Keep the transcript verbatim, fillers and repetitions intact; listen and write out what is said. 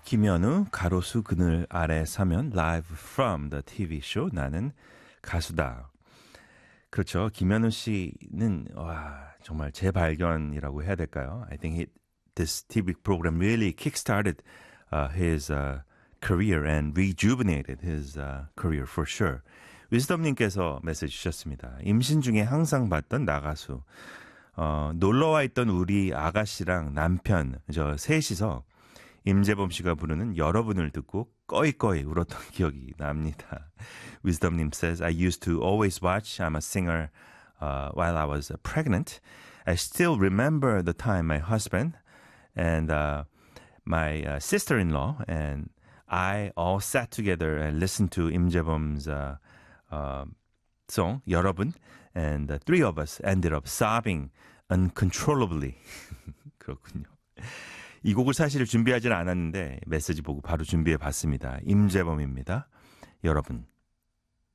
김현우 가로수 그늘 아래 사면 live from the 티비 show 나는 가수다. 그렇죠. 김현우 씨는 와 정말 재발견이라고 해야 될까요? I think he, this 티비 program really kickstarted uh, his uh, career and rejuvenated his uh, career for sure. 위즈덤님께서 메시지 주셨습니다. 임신 중에 항상 봤던 나가수. 어, 놀러와 있던 우리 아가씨랑 남편 저 셋이서 임재범 씨가 부르는 여러분을 듣고 꺼이꺼이 울었던 기억이 납니다. Wisdom님 says, I used to always watch. I'm a singer uh, while I was pregnant. I still remember the time my husband and uh, my uh, sister-in-law and I all sat together and listened to 임재범's uh, uh, song, 여러분. And the three of us ended up sobbing uncontrollably. 그렇군요. 이 곡을 사실 준비하지는 않았는데 메시지 보고 바로 준비해 봤습니다. 임재범입니다. 여러분.